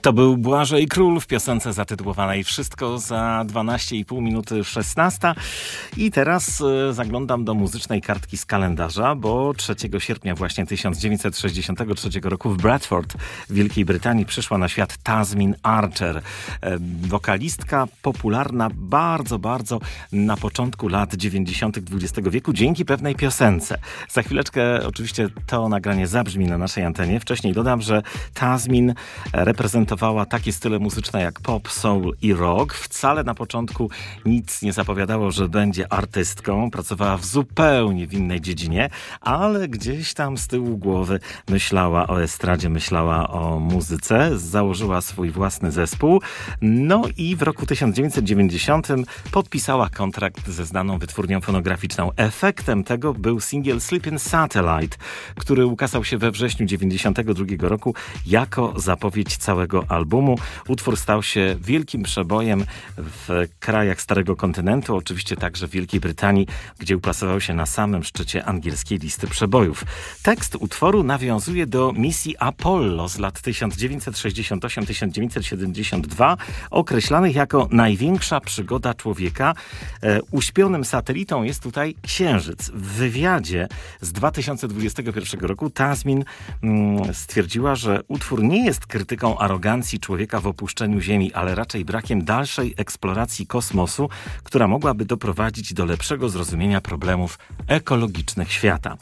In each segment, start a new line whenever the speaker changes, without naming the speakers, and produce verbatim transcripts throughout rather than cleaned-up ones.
To był Błażej Król w piosence zatytułowanej Wszystko za dwanaście i pół minuty szesnasta. I teraz e, zaglądam do muzycznej kartki z kalendarza, bo trzeciego sierpnia właśnie tysiąc dziewięćset sześćdziesiątego trzeciego roku w Bradford w Wielkiej Brytanii przyszła na świat Tasmin Archer. E, wokalistka popularna bardzo, bardzo na początku lat dziewięćdziesiątych dwudziestego wieku dzięki pewnej piosence. Za chwileczkę oczywiście to nagranie zabrzmi na naszej antenie. Wcześniej dodam, że Tasmin reprezentowała takie style muzyczne jak pop, soul i rock. Wcale na początku nic nie zapowiadało, że będzie artystką. Pracowała w zupełnie w innej dziedzinie, ale gdzieś tam z tyłu głowy myślała o estradzie, myślała o muzyce. Założyła swój własny zespół. No i w roku tysiąc dziewięćset dziewięćdziesiątym podpisała kontrakt ze znaną wytwórnią fonograficzną. Efektem tego był singiel Sleeping Satellite, który ukazał się we wrześniu dziewięćdziesiątego drugiego roku jako zapowiedź całego albumu. Utwór stał się wielkim przebojem w krajach Starego Kontynentu, oczywiście także w Wielkiej Brytanii, gdzie uplasował się na samym szczycie angielskiej listy przebojów. Tekst utworu nawiązuje do misji Apollo z lat tysiąc dziewięćset sześćdziesiąt osiem do tysiąc dziewięćset siedemdziesiąt dwa, określanych jako największa przygoda człowieka. E, uśpionym satelitą jest tutaj Księżyc. W wywiadzie z dwa tysiące dwudziestego pierwszego roku Tasmin mm, stwierdziła, że utwór nie jest krytyką arogancji człowieka w opuszczeniu Ziemi, ale raczej brakiem dalszej eksploracji kosmosu, która mogłaby doprowadzić do lepszego zrozumienia problemów ekologicznych świata.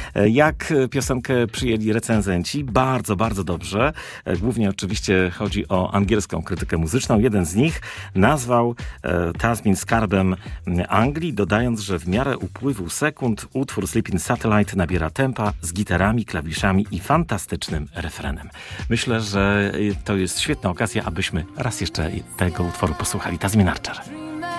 Jak piosenkę przyjęli recenzenci? Bardzo, bardzo dobrze. Głównie oczywiście chodzi o angielską krytykę muzyczną. Jeden z nich nazwał e, Tasmin skarbem Anglii, dodając, że w miarę upływu sekund utwór Sleeping Satellite nabiera tempa z gitarami, klawiszami i fantastycznym refrenem. Myślę, że to jest świetna okazja, abyśmy raz jeszcze tego utworu posłuchali. Tasmin Archer.